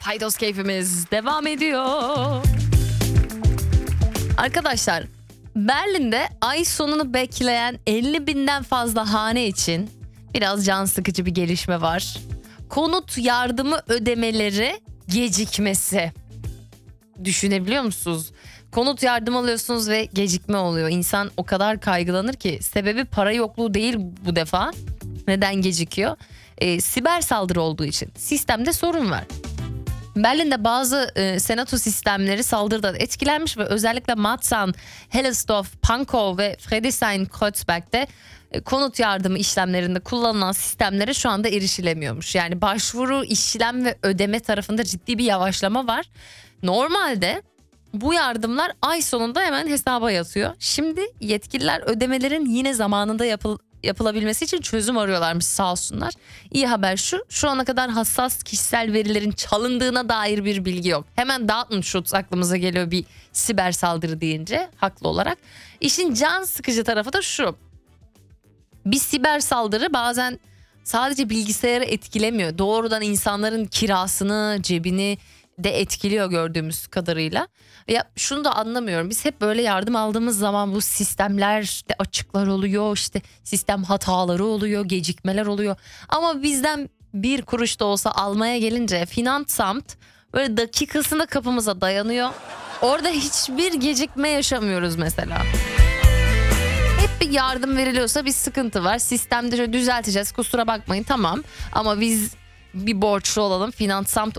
Haydos keyfimiz devam ediyor. Arkadaşlar, Berlin'de ay sonunu bekleyen 50 binden fazla hane için biraz can sıkıcı bir gelişme var. Konut yardımı ödemeleri gecikmesi. Düşünebiliyor musunuz? Konut yardımı alıyorsunuz ve gecikme oluyor. İnsan o kadar kaygılanır ki, sebebi para yokluğu değil bu defa. Neden gecikiyor? Siber saldırı olduğu için. Sistemde sorun var. Berlin'de bazı senato sistemleri saldırıdan etkilenmiş ve özellikle Marzahn, Hellersdorf, Pankow ve Friedrichshain-Kreuzberg'de konut yardımı işlemlerinde kullanılan sistemlere şu anda erişilemiyormuş. Yani başvuru, işlem ve ödeme tarafında ciddi bir yavaşlama var. Normalde bu yardımlar ay sonunda hemen hesaba yatıyor. Şimdi yetkililer ödemelerin yine zamanında yapılabilmesi için çözüm arıyorlarmış, sağ olsunlar. İyi haber şu ana kadar hassas kişisel verilerin çalındığına dair bir bilgi yok. Hemen Datenschutz aklımıza geliyor bir siber saldırı deyince, haklı olarak. İşin can sıkıcı tarafı da şu: bir siber saldırı bazen sadece bilgisayarı etkilemiyor. Doğrudan insanların kirasını, cebini de etkiliyor gördüğümüz kadarıyla. Ya şunu da anlamıyorum. Biz hep böyle yardım aldığımız zaman bu sistemlerde açıklar oluyor, işte sistem hataları oluyor, gecikmeler oluyor. Ama bizden bir kuruş da olsa almaya gelince Finansamt böyle dakikasında kapımıza dayanıyor. Orada hiçbir gecikme yaşamıyoruz mesela. Hep bir yardım veriliyorsa bir sıkıntı var. Sistemde şöyle düzelteceğiz, kusura bakmayın, tamam. Ama biz bir borçlu olalım. Finansamt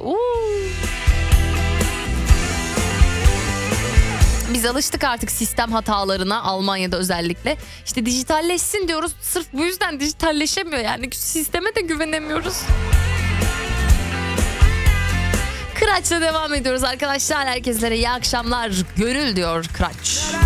Biz alıştık artık sistem hatalarına, Almanya'da özellikle. İşte dijitalleşsin diyoruz. Sırf bu yüzden dijitalleşemiyor. Yani sisteme de güvenemiyoruz. Kıraç'la devam ediyoruz arkadaşlar. Herkeslere iyi akşamlar. Gönül diyor Kıraç.